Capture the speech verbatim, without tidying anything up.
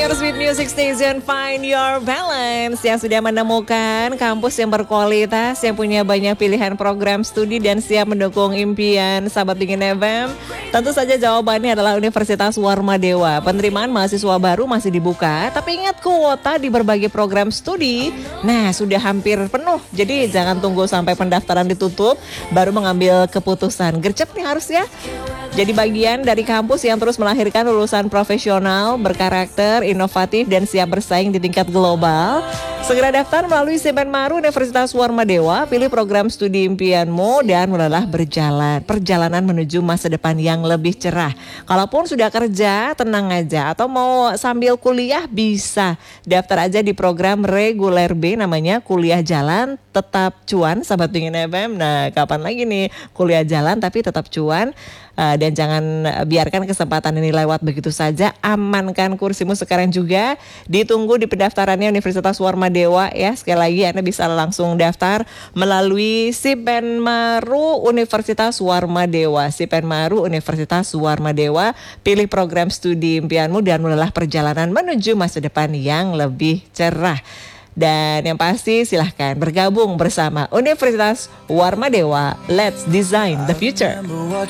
Sweet Music Station, find your balance. Yang sudah menemukan kampus yang berkualitas, yang punya banyak pilihan program studi dan siap mendukung impian sahabat Dingin F M. Tentu saja jawabannya adalah Universitas Warmadewa. Penerimaan mahasiswa baru masih dibuka, tapi ingat kuota di berbagai program studi, nah sudah hampir penuh. Jadi jangan tunggu sampai pendaftaran ditutup baru mengambil keputusan. Gercep nih harus ya. Jadi bagian dari kampus yang terus melahirkan lulusan profesional, berkarakter, inovatif, dan siap bersaing di tingkat global. Segera daftar melalui Sipenmaru Universitas Warmadewa, pilih program studi impianmu dan mulailah berjalan. Perjalanan menuju masa depan yang lebih cerah. Kalaupun sudah kerja, tenang aja. Atau mau sambil kuliah bisa. Daftar aja di program reguler B namanya Kuliah Jalan Tetap Cuan, sahabat Dingin F M. Nah, kapan lagi nih kuliah jalan tapi tetap cuan? Uh, dan jangan biarkan kesempatan ini lewat begitu saja. Amankan kursimu sekarang juga. Ditunggu di pendaftarannya Universitas Warmadewa ya. Sekali lagi Anda bisa langsung daftar melalui Sipenmaru Universitas Warmadewa. Sipenmaru Universitas Warmadewa. Pilih program studi impianmu dan mulailah perjalanan menuju masa depan yang lebih cerah. Dan yang pasti silahkan bergabung bersama Universitas Warmadewa. Let's design the future.